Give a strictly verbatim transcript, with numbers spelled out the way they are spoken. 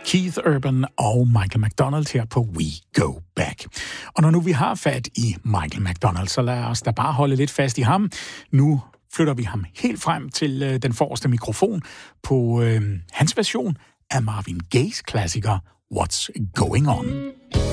Keith Urban og Michael McDonald her på We Go Back. Og når nu vi har fat i Michael McDonald, så lad os da bare holde lidt fast i ham. Nu flytter vi ham helt frem til øh, den forreste mikrofon på øh, hans version af Marvin Gaye's klassiker What's Going On.